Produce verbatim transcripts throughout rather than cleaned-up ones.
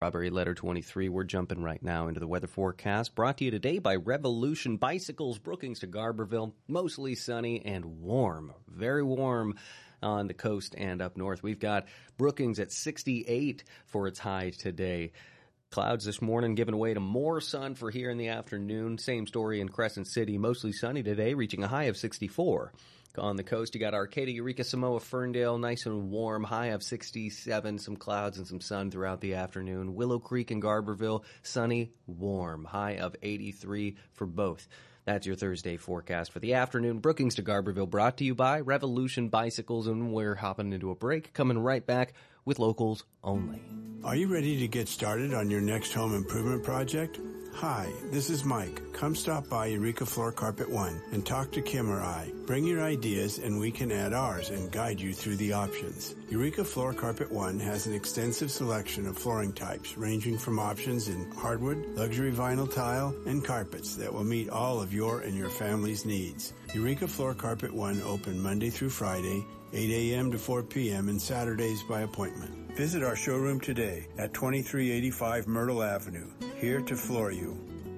Strawberry Letter twenty-three. We're jumping right now into the weather forecast, brought to you today by Revolution Bicycles, Brookings to Garberville. Mostly sunny and warm, very warm on the coast and up north. We've got Brookings at sixty-eight for its high today. Clouds this morning giving way to more sun for here in the afternoon. Same story in Crescent City, mostly sunny today, reaching a high of sixty-four. On the coast, you got Arcata, Eureka, Samoa, Ferndale, nice and warm, high of sixty-seven, some clouds and some sun throughout the afternoon. Willow Creek and Garberville, sunny, warm, high of eighty-three for both. That's your Thursday forecast for the afternoon. Brookings to Garberville, brought to you by Revolution Bicycles, and we're hopping into a break, coming right back with locals only. Are you ready to get started on your next home improvement project? Hi, this is Mike. Come stop by Eureka Floor Carpet One and talk to Kim or I. Bring your ideas and we can add ours and guide you through the options. Eureka Floor Carpet One has an extensive selection of flooring types ranging from options in hardwood, luxury vinyl tile, and carpets that will meet all of your and your family's needs. Eureka Floor Carpet One open Monday through Friday, eight a.m. to four p.m. and Saturdays by appointment. Visit our showroom today at twenty-three eighty-five Myrtle Avenue, here to floor you.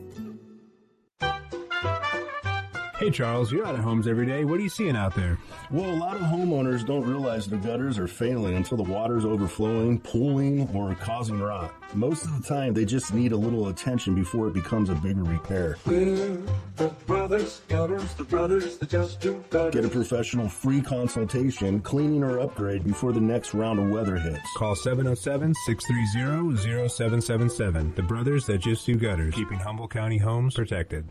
Hey Charles, you're out at homes every day. What are you seeing out there? Well, a lot of homeowners don't realize their gutters are failing until the water's overflowing, pooling, or causing rot. Most of the time, they just need a little attention before it becomes a bigger repair. We're the brothers, gutters, the brothers that just do gutters. Get a professional free consultation, cleaning or upgrade before the next round of weather hits. Call seven oh seven, six three zero, zero seven seven seven. The brothers that just do gutters, keeping Humboldt County homes protected.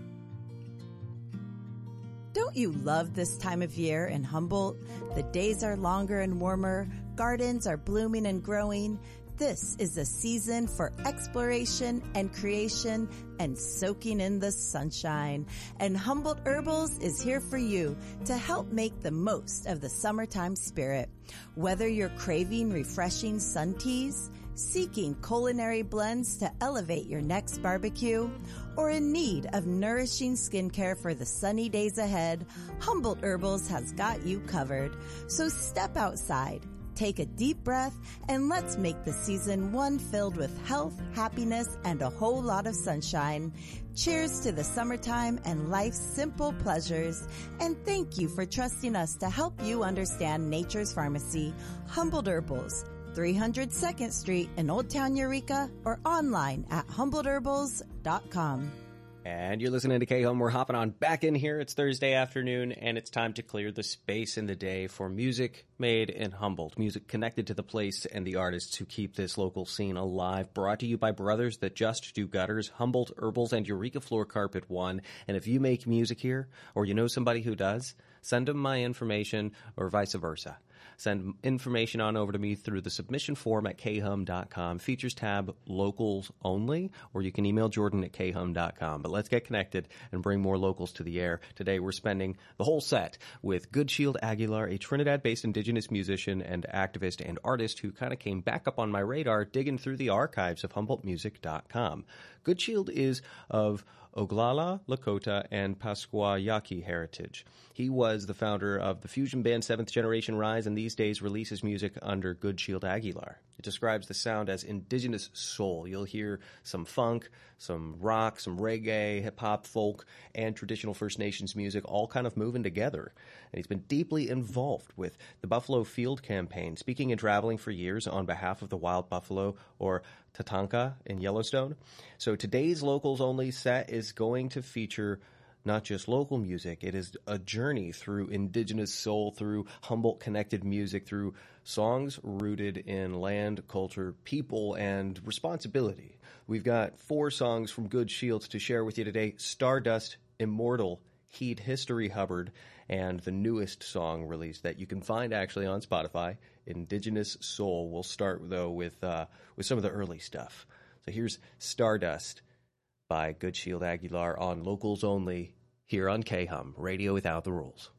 Don't you love this time of year in Humboldt? The days are longer and warmer, gardens are blooming and growing. This is a season for exploration and creation and soaking in the sunshine. And Humboldt Herbals is here for you to help make the most of the summertime spirit. Whether you're craving refreshing sun teas, seeking culinary blends to elevate your next barbecue, or in need of nourishing skincare for the sunny days ahead, Humboldt Herbals has got you covered. So step outside, take a deep breath, and let's make the season one filled with health, happiness, and a whole lot of sunshine. Cheers to the summertime and life's simple pleasures. And thank you for trusting us to help you understand nature's pharmacy, Humboldt Herbals. three hundred second Street in Old Town Eureka, or online at humboldt herbals dot com. And you're listening to K-Home. We're hopping on back in here. It's Thursday afternoon, and it's time to clear the space in the day for music made in Humboldt. Music connected to the place and the artists who keep this local scene alive. Brought to you by Brothers That Just Do Gutters, Humboldt Herbals, and Eureka Floor Carpet One. And if you make music here, or you know somebody who does, send them my information, or vice versa. Send information on over to me through the submission form at k hum dot com. Features tab, locals only, or you can email Jordan at k hum dot com. But let's get connected and bring more locals to the air. Today we're spending the whole set with Good Shield Aguilar, a Trinidad-based indigenous musician and activist and artist who kind of came back up on my radar digging through the archives of humboldt music dot com. Good Shield is of Oglala, Lakota, and Pascua Yaqui heritage. He was the founder of the fusion band Seventh Generation Rise, and these days releases music under Good Shield Aguilar. It describes the sound as indigenous soul. You'll hear some funk, some rock, some reggae, hip-hop, folk, and traditional First Nations music all kind of moving together. And he's been deeply involved with the Buffalo Field Campaign, speaking and traveling for years on behalf of the wild buffalo, or Tatanka, in Yellowstone. So today's Locals Only set is going to feature not just local music. It is a journey through indigenous soul, through Humboldt-connected music, through songs rooted in land, culture, people, and responsibility. We've got four songs from Good Shields to share with you today: Stardust, Immortal, Heed History Hubbard, and the newest song released that you can find actually on Spotify, Indigenous Soul. We'll start, though, with uh, with some of the early stuff. So here's Stardust by Good Shield Aguilar on Locals Only here on K-Hum, Radio Without the Rules.